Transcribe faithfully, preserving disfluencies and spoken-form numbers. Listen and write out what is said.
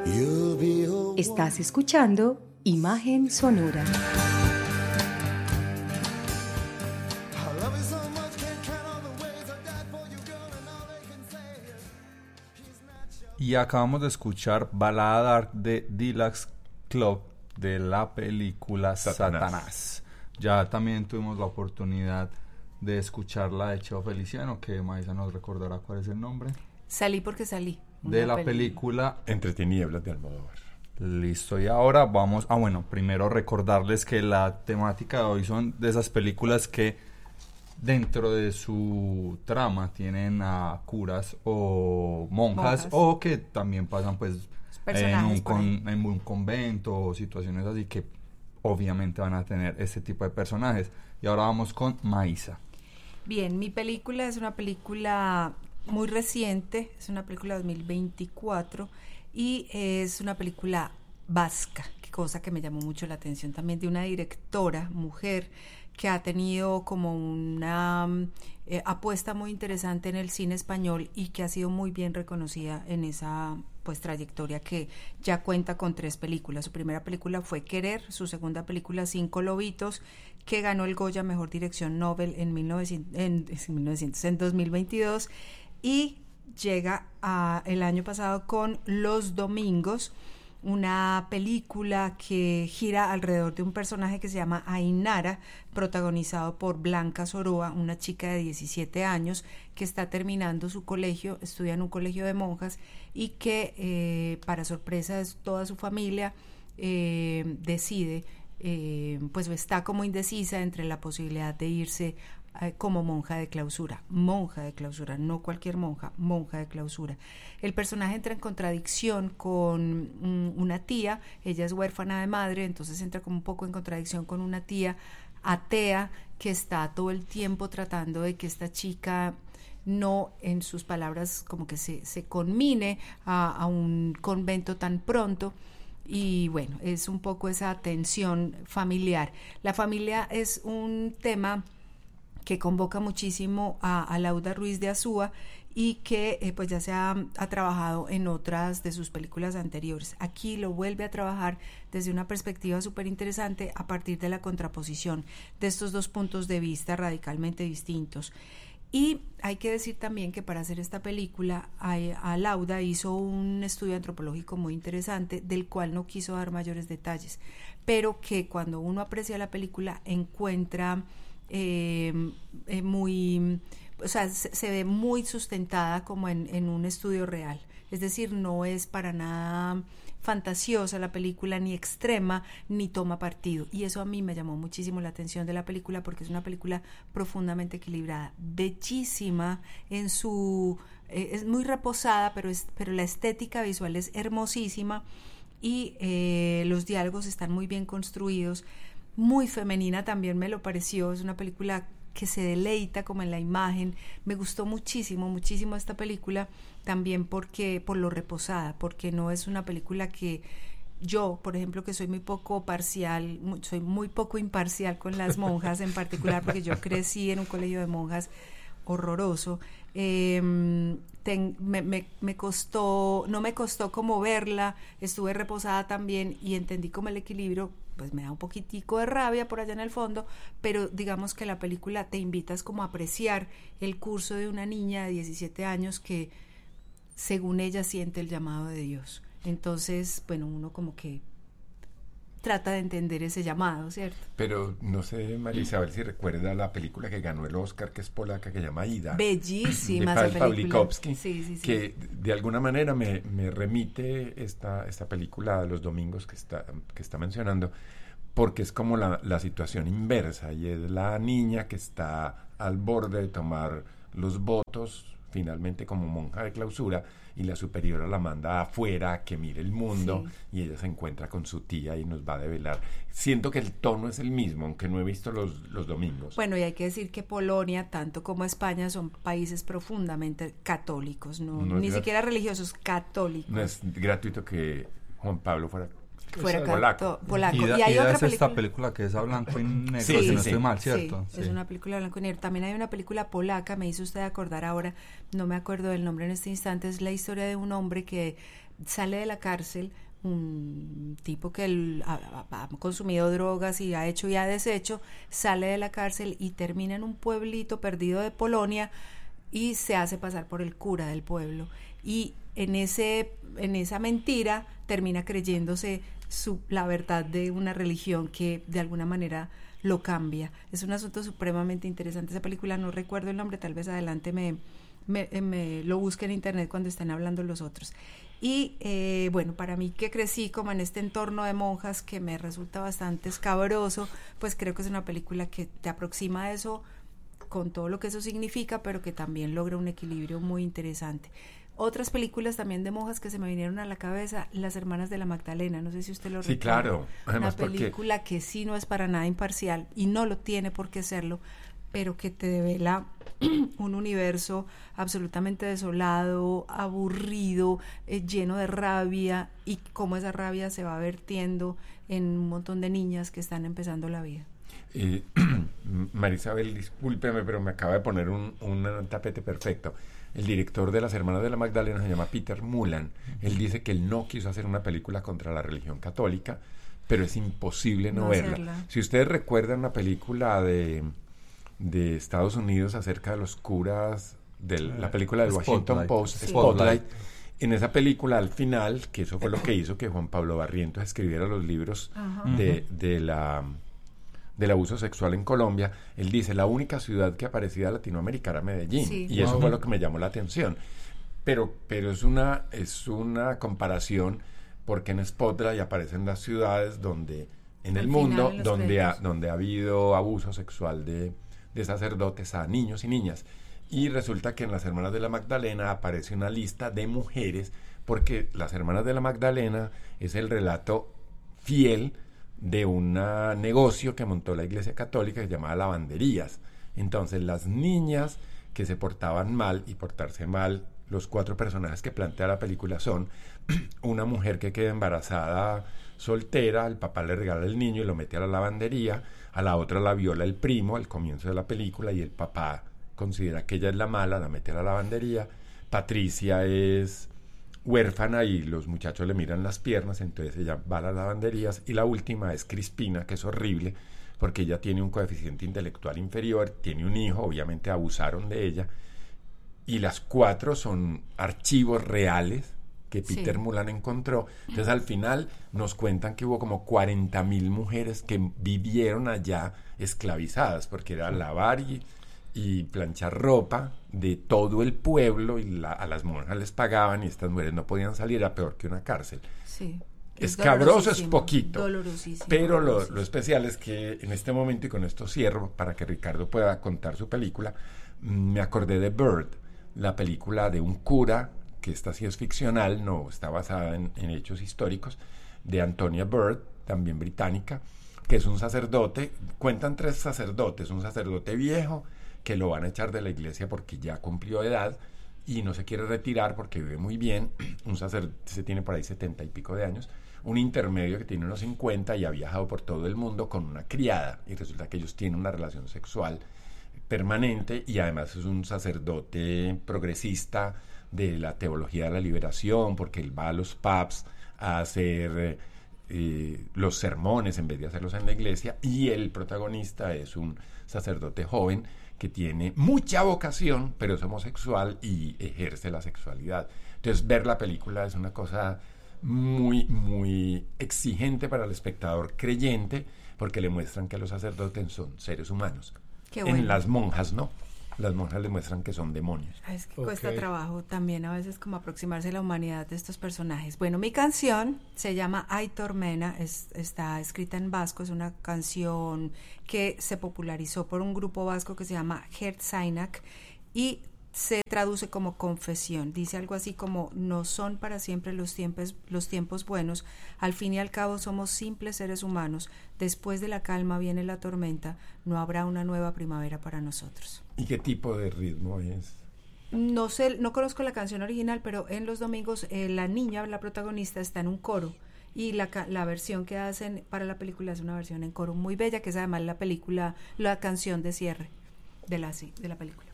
Estás escuchando Imagen Sonora. Y acabamos de escuchar Balada Dark de Deluxe Club de la película Satanás. Satanás. Ya también tuvimos la oportunidad de escucharla de Cheo Feliciano, que Maisa nos recordará cuál es el nombre. Salí porque salí. De la peli- película Entre tinieblas de Almodóvar. Listo, y ahora vamos... Ah, bueno, primero recordarles que la temática de hoy son de esas películas que dentro de su trama tienen a curas o monjas, monjas. O que también pasan pues en un, con, en un convento o situaciones así que obviamente van a tener este tipo de personajes. Y ahora vamos con Maisa. Bien, mi película es una película muy reciente, es una película de dos mil veinticuatro y es una película vasca, cosa que me llamó mucho la atención también, de una directora, mujer, que ha tenido como una eh, apuesta muy interesante en el cine español y que ha sido muy bien reconocida en esa pues trayectoria, que ya cuenta con tres películas. Su primera película fue Querer, su segunda película Cinco Lobitos, que ganó el Goya Mejor Dirección Nobel en, mil novecientos, en, en, mil novecientos, en dos mil veintidós, y llega a, el año pasado con Los Domingos, una película que gira alrededor de un personaje que se llama Ainara, protagonizado por Blanca Soroa, una chica de diecisiete años que está terminando su colegio, estudia en un colegio de monjas y que eh, para sorpresa de toda su familia eh, decide, eh, pues está como indecisa entre la posibilidad de irse como monja de clausura, monja de clausura, no cualquier monja, monja de clausura. El personaje entra en contradicción con um, una tía, ella es huérfana de madre, entonces entra como un poco en contradicción con una tía atea que está todo el tiempo tratando de que esta chica no, en sus palabras, como que se, se conmine a, a un convento tan pronto. Y bueno, es un poco esa tensión familiar. La familia es un tema que convoca muchísimo a, a Lauda Ruiz de Azúa y que eh, pues ya se ha, ha trabajado en otras de sus películas anteriores. Aquí lo vuelve a trabajar desde una perspectiva súper interesante a partir de la contraposición de estos dos puntos de vista radicalmente distintos. Y hay que decir también que para hacer esta película a, a Lauda hizo un estudio antropológico muy interesante, del cual no quiso dar mayores detalles, pero que cuando uno aprecia la película encuentra Eh, eh, muy, o sea, se, se ve muy sustentada como en, en un estudio real, es decir, no es para nada fantasiosa la película, ni extrema, ni toma partido, y eso a mí me llamó muchísimo la atención de la película, porque es una película profundamente equilibrada, bellísima en su, eh, es muy reposada, pero, es, pero la estética visual es hermosísima, y eh, los diálogos están muy bien construidos, muy femenina también me lo pareció. Es una película que se deleita como en la imagen. Me gustó muchísimo, muchísimo esta película, también porque por lo reposada, porque no es una película que yo, por ejemplo, que soy muy poco parcial, muy, soy muy poco imparcial con las monjas en particular, porque yo crecí en un colegio de monjas horroroso. Eh, ten, me, me, me costó, no me costó como verla, estuve reposada también y entendí como el equilibrio. Pues me da un poquitico de rabia por allá en el fondo, pero digamos que la película te invitas como a apreciar el curso de una niña de diecisiete años que según ella siente el llamado de Dios. Entonces, bueno, uno como que trata de entender ese llamado, ¿cierto? Pero no sé, María Isabel, si recuerda la película que ganó el Oscar, que es polaca, que se llama Ida. Bellísima de esa Pawlikowski, sí, sí, sí. Que de alguna manera me, me remite esta, esta película a Los Domingos que está, que está mencionando, porque es como la, la situación inversa, y es la niña que está al borde de tomar los votos, finalmente como monja de clausura, y la superiora la manda afuera a que mire el mundo, sí. Y ella se encuentra con su tía y nos va a develar. Siento que el tono es el mismo, aunque no he visto los, los domingos. Bueno, y hay que decir que Polonia, tanto como España, son países profundamente católicos, no, no ni siquiera religiosos, católicos. No es gratuito que Juan Pablo fuera fuera polaco. polaco. Y, da, y hay y otra es película... esta película que es a blanco y negro, sí, si sí, no sí. estoy mal, ¿cierto? Sí, sí, es una película de blanco y negro. También hay una película polaca, me hizo usted acordar ahora, no me acuerdo del nombre en este instante, es la historia de un hombre que sale de la cárcel, un tipo que el, ha, ha consumido drogas y ha hecho y ha deshecho, sale de la cárcel y termina en un pueblito perdido de Polonia y se hace pasar por el cura del pueblo, y en ese en esa mentira termina creyéndose su, la verdad de una religión que de alguna manera lo cambia. Es un asunto supremamente interesante. Esa película no recuerdo el nombre, tal vez adelante me, me, me lo busque en internet cuando estén hablando los otros. Y eh, bueno, para mí, que crecí como en este entorno de monjas que me resulta bastante escabroso, pues creo que es una película que te aproxima a eso con todo lo que eso significa, pero que también logra un equilibrio muy interesante. Otras películas también de monjas que se me vinieron a la cabeza, Las Hermanas de la Magdalena, no sé si usted lo sí, recuerda. Claro. Además, una película porque... que sí no es para nada imparcial y no lo tiene por qué serlo, pero que te devela un universo absolutamente desolado, aburrido, eh, lleno de rabia, y cómo esa rabia se va vertiendo en un montón de niñas que están empezando la vida. Eh, Marisabel, discúlpeme, pero me acaba de poner un, un tapete perfecto. El director de Las Hermanas de la Magdalena se llama Peter Mullan. Él dice que él no quiso hacer una película contra la religión católica, pero es imposible no, no verla. Hacerla. Si ustedes recuerdan una película de, de Estados Unidos acerca de los curas, de la película del Spotlight. Washington Post, sí. Spotlight, en esa película al final, que eso fue lo que hizo que Juan Pablo Barrientos escribiera los libros de, de la... del abuso sexual en Colombia, él dice, la única ciudad que aparecía de Latinoamérica era Medellín, sí. y eso wow. fue lo que me llamó la atención. Pero, pero es una, es una comparación, porque en Spotlight aparecen las ciudades donde, en Al el mundo, donde ha, donde ha habido abuso sexual de, de sacerdotes a niños y niñas. Y resulta que en Las Hermanas de la Magdalena aparece una lista de mujeres, porque Las Hermanas de la Magdalena es el relato fiel de un negocio que montó la Iglesia Católica que se llamaba Lavanderías. Entonces las niñas que se portaban mal, y portarse mal, los cuatro personajes que plantea la película son una mujer que queda embarazada soltera, el papá le regala el niño y lo mete a la lavandería, a la otra la viola el primo al comienzo de la película y el papá considera que ella es la mala, la mete a la lavandería. Patricia es huérfana y los muchachos le miran las piernas, entonces ella va a las lavanderías. Y la última es Crispina, que es horrible porque ella tiene un coeficiente intelectual inferior, tiene un hijo, obviamente abusaron de ella, y las cuatro son archivos reales que Peter sí. Mullan encontró. Entonces al final nos cuentan que hubo como cuarenta mil mujeres que vivieron allá esclavizadas, porque era lavar y, y planchar ropa de todo el pueblo, y la, a las monjas les pagaban y estas mujeres no podían salir, era peor que una cárcel. Sí. Escabroso es poquito, pero lo, dolorosísimo. lo especial es que en este momento, y con esto cierro para que Ricardo pueda contar su película, me acordé de Bird, la película de un cura, que esta sí es ficcional, no está basada en, en hechos históricos, de Antonia Bird, también británica, que es un sacerdote. Cuentan tres sacerdotes, un sacerdote viejo que lo van a echar de la iglesia porque ya cumplió edad y no se quiere retirar porque vive muy bien, un sacerdote se tiene por ahí setenta y pico de años, un intermedio que tiene unos cincuenta y ha viajado por todo el mundo con una criada, y resulta que ellos tienen una relación sexual permanente, y además es un sacerdote progresista de la teología de la liberación, porque él va a los pubs a hacer eh, los sermones en vez de hacerlos en la iglesia, y el protagonista es un sacerdote joven que tiene mucha vocación, pero es homosexual y ejerce la sexualidad. Entonces ver la película es una cosa muy, muy exigente para el espectador creyente, porque le muestran que los sacerdotes son seres humanos. Qué bueno. En las monjas no, las monjas le muestran que son demonios. Es que okay. cuesta trabajo también a veces como aproximarse a la humanidad de estos personajes. Bueno, mi canción se llama Aitor Mena, es, está escrita en vasco, es una canción que se popularizó por un grupo vasco que se llama Hertzainak y se traduce como confesión. Dice algo así como: no son para siempre los tiempos, los tiempos buenos, al fin y al cabo somos simples seres humanos, después de la calma viene la tormenta, no habrá una nueva primavera para nosotros. ¿Y qué tipo de ritmo es? No sé, no conozco la canción original, pero en Los Domingos eh, la niña, la protagonista, está en un coro, y la, la versión que hacen para la película es una versión en coro muy bella, que es además la película, la canción de cierre de la, de la película.